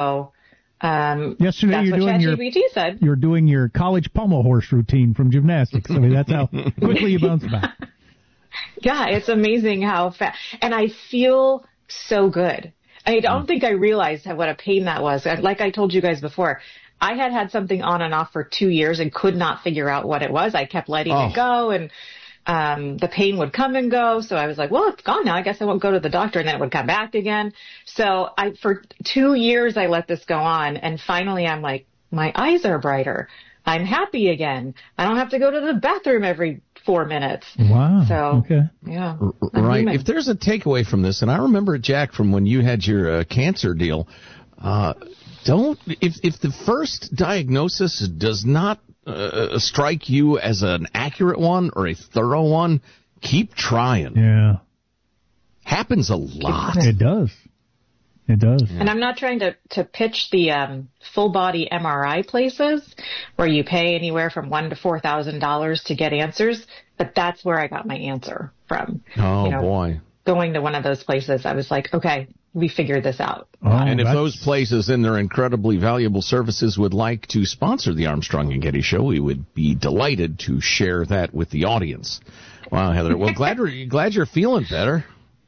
Yesterday, that's you're what doing ChatGPT said. You're doing your college pommel horse routine from gymnastics. I mean, that's how quickly you bounce back. Yeah, it's amazing how fast. And I feel so good. I don't think I realized what a pain that was. Like I told you guys before, I had something on and off for 2 years and could not figure out what it was. I kept letting it go, and the pain would come and go. So I was like, well, it's gone now. I guess I won't go to the doctor. And then it would come back again. So for 2 years, I let this go on. And finally, I'm like, my eyes are brighter. I'm happy again. I don't have to go to the bathroom every 4 minutes. Wow. So, okay. Yeah. Right. If there's a takeaway from this, and I remember, Jack, from when you had your cancer deal, if the first diagnosis does not strike you as an accurate one or a thorough one, keep trying. Yeah. Happens a lot. It does. It does. And I'm not trying to pitch the full body MRI places where you pay anywhere from $1,000 to $4,000 to get answers, but that's where I got my answer from. Oh, boy. Going to one of those places, I was like, okay, we figured this out. And if those places and their incredibly valuable services would like to sponsor the Armstrong and Getty Show, we would be delighted to share that with the audience. Wow, Heather. Well, glad you're feeling better.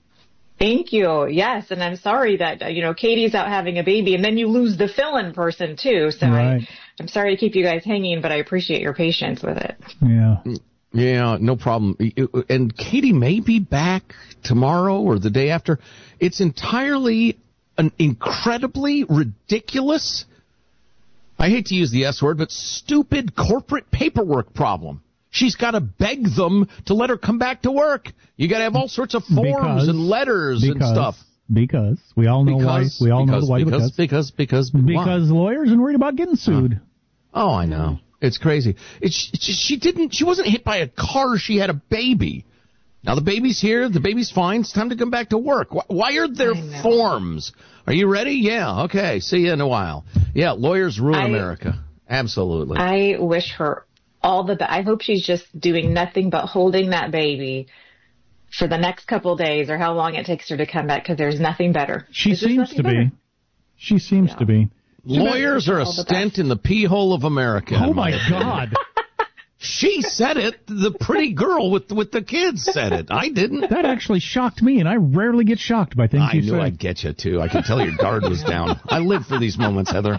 Thank you. Yes, and I'm sorry that, Katie's out having a baby, and then you lose the fill-in person, too. So right. I'm sorry to keep you guys hanging, but I appreciate your patience with it. Yeah. Yeah, no problem. And Katie may be back tomorrow or the day after. It's entirely an incredibly ridiculous, I hate to use the S word, but stupid corporate paperwork problem. She's got to beg them to let her come back to work. You got to have all sorts of forms and letters and stuff. Because we all know why. We all know why. Because lawyers are worried about getting sued. Oh, I know. It's crazy. She wasn't hit by a car. She had a baby. Now the baby's here. The baby's fine. It's time to come back to work. Why are there forms? Are you ready? Yeah. Okay. See you in a while. Yeah. Lawyers ruin America. Absolutely. I wish her all the best. I hope she's just doing nothing but holding that baby for the next couple of days or how long it takes her to come back, because there's nothing better. She seems to be. She seems to be. Lawyers are a stent in the pee hole of America. Oh, my God. She said it. The pretty girl with the kids said it. I didn't. That actually shocked me, and I rarely get shocked by things you say. I knew I'd get you, too. I could tell your guard was down. I live for these moments, Heather.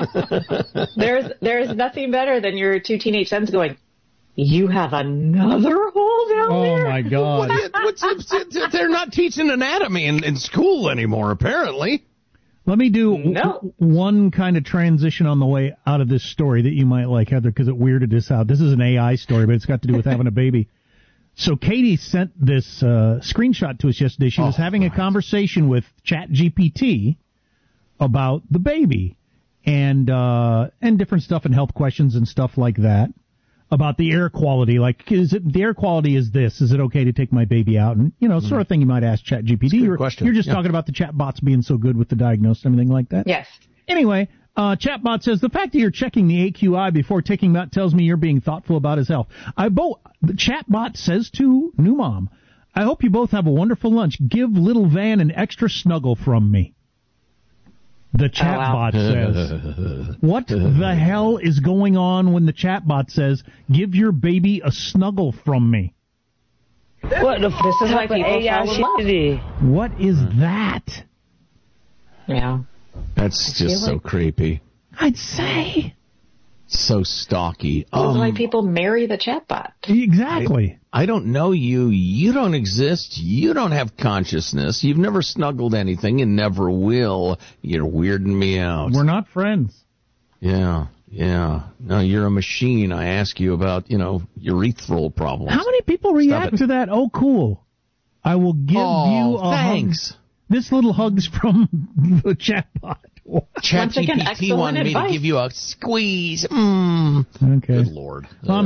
There's nothing better than your two teenage sons going, you have another hole down there? Oh, my God. They're not teaching anatomy in school anymore, apparently. Let me do one kind of transition on the way out of this story that you might like, Heather, because it weirded us out. This is an AI story, but it's got to do with having a baby. So Katie sent this screenshot to us yesterday. She was having a conversation with ChatGPT about the baby and different stuff and health questions and stuff like that. About the air quality, like, the air quality is this? Is it okay to take my baby out? And, sort of thing you might ask ChatGPT. You're just talking about the chatbots being so good with the diagnosis and everything like that? Yes. Anyway, chatbot says, the fact that you're checking the AQI before taking him out tells me you're being thoughtful about his health. The chatbot says to new mom, I hope you both have a wonderful lunch. Give little Van an extra snuggle from me. The chatbot says. What the hell is going on when the chatbot says, give your baby a snuggle from me? What the f*** This is why people fall in love. What is that? Yeah. That's just so creepy. I'd say. So stalky. This is why people marry the chatbot. Exactly. I don't know you. You don't exist. You don't have consciousness. You've never snuggled anything and never will. You're weirding me out. We're not friends. Yeah. No, you're a machine. I ask you about, urethral problems. How many people react to that? Oh, cool. I will give you a thanks. hug. This little hug's from the chatbot. ChatGPT wanted me to give you a squeeze. Okay. Good Lord.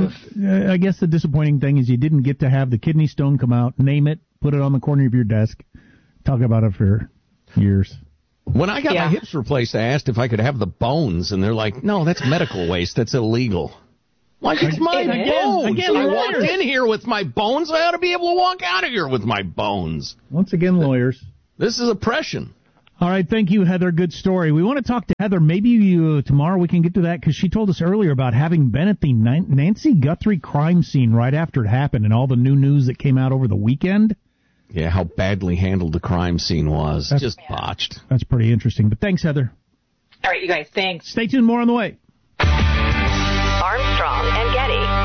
I guess the disappointing thing is you didn't get to have the kidney stone come out, name it, put it on the corner of your desk, talk about it for years. When I got my hips replaced, I asked if I could have the bones, and they're like, no, that's medical waste. That's illegal. Like, it's my bones. Again, I walked in here with my bones. I ought to be able to walk out of here with my bones. Once again, lawyers. This is oppression. All right, thank you, Heather. Good story. We want to talk to Heather. Maybe tomorrow we can get to that because she told us earlier about having been at the Nancy Guthrie crime scene right after it happened and all the new news that came out over the weekend. Yeah, how badly handled the crime scene was. Just botched. That's pretty interesting. But thanks, Heather. All right, you guys, thanks. Stay tuned. More on the way. Armstrong and Getty.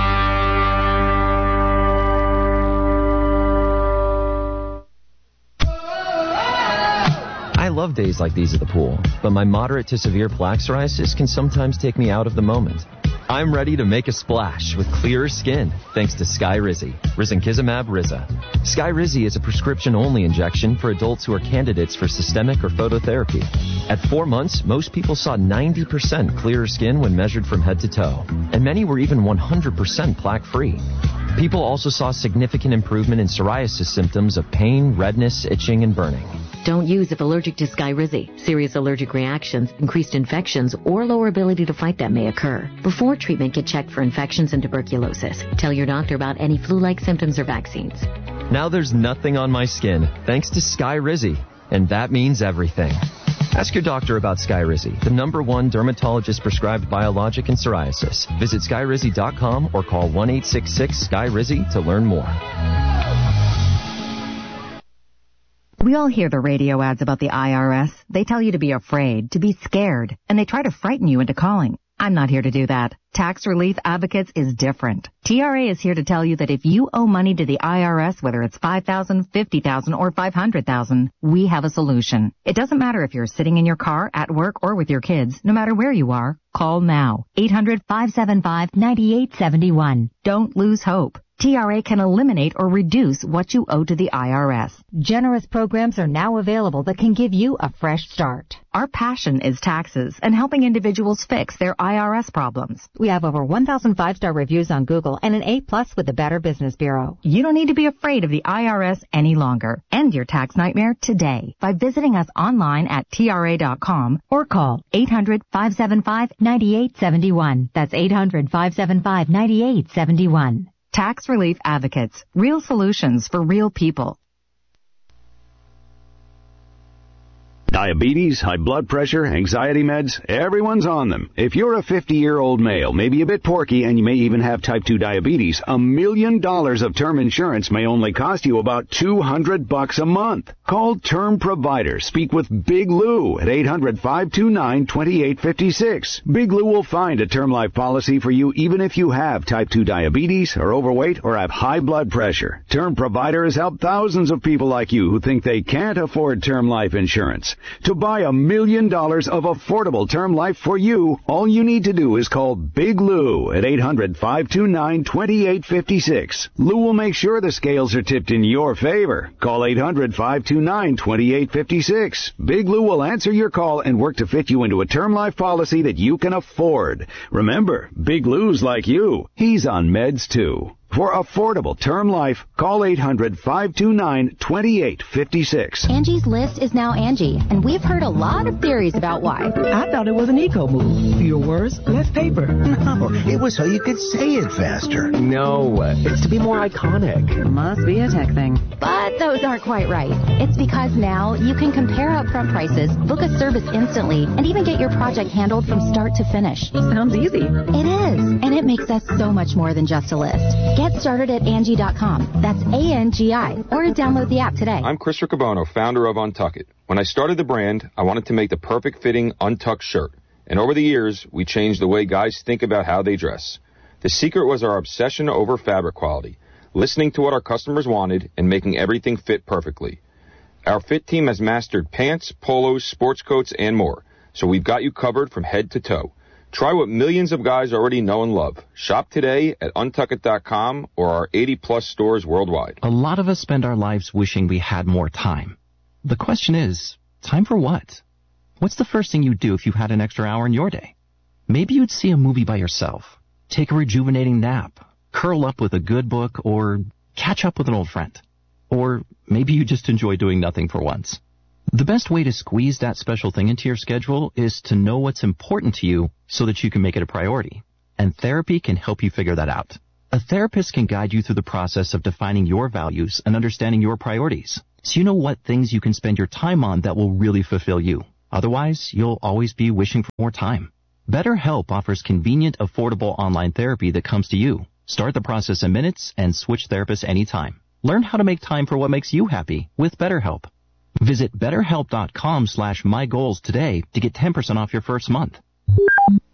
I love days like these at the pool, but my moderate to severe plaque psoriasis can sometimes take me out of the moment. I'm ready to make a splash with clearer skin thanks to Skyrizi, risankizumab Riza. Skyrizi is a prescription-only injection for adults who are candidates for systemic or phototherapy. At 4 months, most people saw 90% clearer skin when measured from head to toe, and many were even 100% plaque-free. People also saw significant improvement in psoriasis symptoms of pain, redness, itching, and burning. Don't use if allergic to Skyrizi. Serious allergic reactions, increased infections, or lower ability to fight them may occur. Before treatment, get checked for infections and tuberculosis. Tell your doctor about any flu-like symptoms or vaccines. Now there's nothing on my skin thanks to Skyrizi, and that means everything. Ask your doctor about Skyrizi, the #1 dermatologist-prescribed biologic in psoriasis. Visit Skyrizi.com or call 1-866-SKYRIZI to learn more. We all hear the radio ads about the IRS. They tell you to be afraid, to be scared, and they try to frighten you into calling. I'm not here to do that. Tax Relief Advocates is different. TRA is here to tell you that if you owe money to the IRS, whether it's $5,000, $50,000, or $500,000, we have a solution. It doesn't matter if you're sitting in your car, at work, or with your kids. No matter where you are, call now. 800-575-9871. Don't lose hope. TRA can eliminate or reduce what you owe to the IRS. Generous programs are now available that can give you a fresh start. Our passion is taxes and helping individuals fix their IRS problems. We have over 1,000 5-star reviews on Google and an A+ with the Better Business Bureau. You don't need to be afraid of the IRS any longer. End your tax nightmare today by visiting us online at TRA.com or call 800-575-9871. That's 800-575-9871. Tax Relief Advocates. Real solutions for real people. Diabetes, high blood pressure, anxiety meds, everyone's on them. If you're a 50-year-old male, maybe a bit porky, and you may even have type 2 diabetes, $1 million of term insurance may only cost you about $200 a month. Call Term Provider. Speak with Big Lou at 800-529-2856. Big Lou will find a term life policy for you even if you have type 2 diabetes, are overweight, or have high blood pressure. Term Provider has helped thousands of people like you who think they can't afford term life insurance. To buy $1 million of affordable term life for you, all you need to do is call Big Lou at 800-529-2856. Lou will make sure the scales are tipped in your favor. Call 800-529-2856. Big Lou will answer your call and work to fit you into a term life policy that you can afford. Remember, Big Lou's like you. He's on meds too. For affordable term life, call 800-529-2856. Angie's List is now Angie, and we've heard a lot of theories about why. I thought it was an eco move. Fewer words, less paper. No, it was so you could say it faster. No, it's to be more iconic. Must be a tech thing. But those aren't quite right. It's because now you can compare upfront prices, book a service instantly, and even get your project handled from start to finish. Sounds easy. It is, and it makes us so much more than just a list. Get started at Angie.com. That's ANGI. Or download the app today. I'm Chris Riccobono, founder of Untuck It. When I started the brand, I wanted to make the perfect fitting untucked shirt. And over the years, we changed the way guys think about how they dress. The secret was our obsession over fabric quality, listening to what our customers wanted and making everything fit perfectly. Our fit team has mastered pants, polos, sports coats, and more. So we've got you covered from head to toe. Try what millions of guys already know and love. Shop today at untuckit.com or our 80-plus stores worldwide. A lot of us spend our lives wishing we had more time. The question is, time for what? What's the first thing you'd do if you had an extra hour in your day? Maybe you'd see a movie by yourself, take a rejuvenating nap, curl up with a good book, or catch up with an old friend. Or maybe you just enjoy doing nothing for once. The best way to squeeze that special thing into your schedule is to know what's important to you so that you can make it a priority. And therapy can help you figure that out. A therapist can guide you through the process of defining your values and understanding your priorities. so you know what things you can spend your time on that will really fulfill you. Otherwise, you'll always be wishing for more time. BetterHelp offers convenient, affordable online therapy that comes to you. Start the process in minutes and switch therapists anytime. Learn how to make time for what makes you happy with BetterHelp. Visit BetterHelp.com/mygoals today to get 10% off your first month.